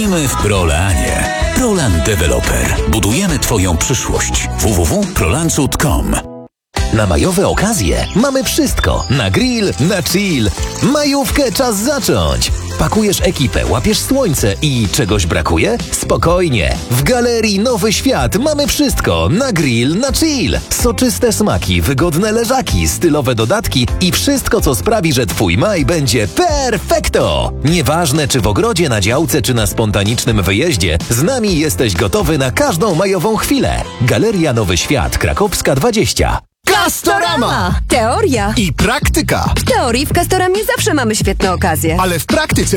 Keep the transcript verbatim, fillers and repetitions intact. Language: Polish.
My w Prolanie. Prolan Developer. Budujemy Twoją przyszłość. w w w kropka prolansud kropka com. Na majowe okazje mamy wszystko. Na grill, na chill. Majówkę czas zacząć. Pakujesz ekipę, łapiesz słońce i czegoś brakuje? Spokojnie. W Galerii Nowy Świat mamy wszystko. Na grill, na chill. Soczyste smaki, wygodne leżaki, stylowe dodatki i wszystko, co sprawi, że Twój maj będzie perfekto. Nieważne, czy w ogrodzie, na działce, czy na spontanicznym wyjeździe, z nami jesteś gotowy na każdą majową chwilę. Galeria Nowy Świat, Krakowska dwadzieścia. Castorama! Teoria I praktyka. W teorii w Castoramie zawsze mamy świetne okazje. Ale w praktyce